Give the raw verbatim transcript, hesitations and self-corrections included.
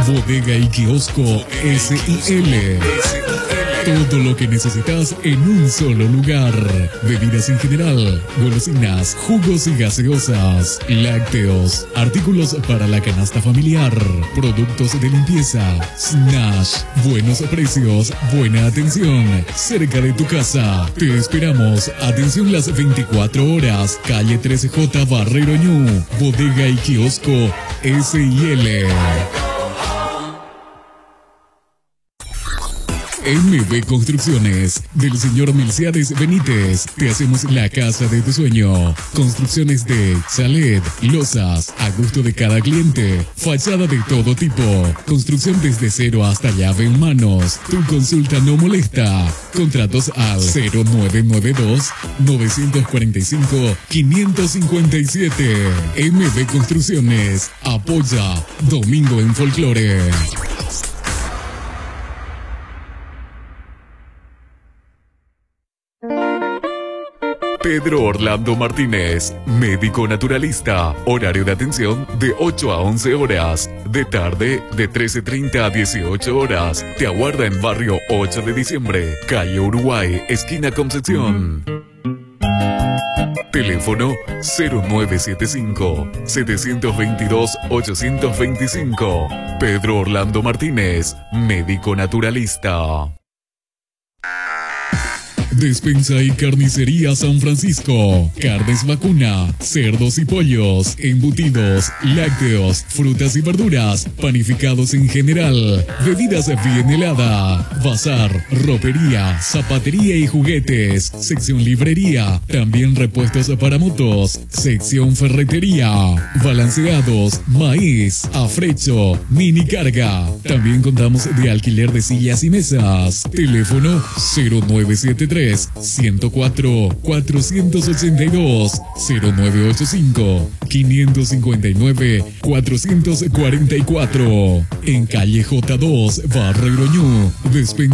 Bodega y kiosco S I L. Todo lo que necesitas en un solo lugar. Bebidas en general, golosinas, jugos y gaseosas, lácteos, artículos para la canasta familiar, productos de limpieza, Snash, buenos precios, buena atención, cerca de tu casa. Te esperamos. Atención las veinticuatro horas, calle trece J Barrero Ñu, Bodega y kiosco S I L. M B Construcciones, del señor Milciades Benítez. Te hacemos la casa de tu sueño. Construcciones de chalet, losas, a gusto de cada cliente. Fachada de todo tipo. Construcción desde cero hasta llave en manos. Tu consulta no molesta. Contratos al cero nueve nueve dos, nueve cuatro cinco, cinco cinco siete. M B Construcciones. Apoya Domingo en Folclore. Pedro Orlando Martínez, médico naturalista. Horario de atención de ocho a once horas. De tarde de trece treinta a dieciocho horas. Te aguarda en barrio ocho de diciembre, calle Uruguay, esquina Concepción. Teléfono cero nueve siete cinco, siete dos dos, ocho dos cinco. Pedro Orlando Martínez, médico naturalista. Despensa y carnicería San Francisco. Carnes vacuna, cerdos y pollos, embutidos, lácteos, frutas y verduras, panificados en general, bebidas bien helada, bazar, ropería, zapatería y juguetes, sección librería, también repuestos para motos, sección ferretería, balanceados, maíz, afrecho, mini carga. También contamos de alquiler de sillas y mesas. Teléfono cero nueve siete tres, ciento cuatro, cuatrocientos ochenta y dos, cero nueve ocho cinco, quinientos cincuenta y nueve, cuatrocientos cuarenta y cuatro. En calle J dos, Barrero Ñu. Despensa